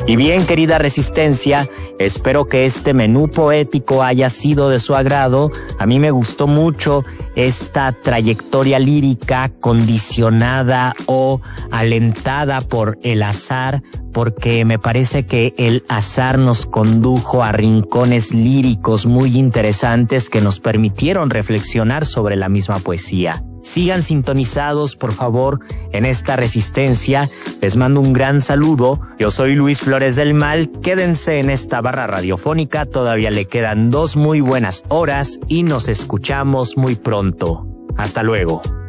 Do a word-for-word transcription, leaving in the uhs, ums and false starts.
Y bien, querida Resistencia, espero que este menú poético haya sido de su agrado. A mí me gustó mucho esta trayectoria lírica condicionada o alentada por el azar, porque me parece que el azar nos condujo a rincones líricos muy interesantes que nos permitieron reflexionar sobre la misma poesía. Sigan sintonizados, por favor, en esta Resistencia. Les mando un gran saludo. Yo soy Luis Flores del Mal. Quédense en esta barra radiofónica. Todavía le quedan dos muy buenas horas y nos escuchamos muy pronto. Hasta luego.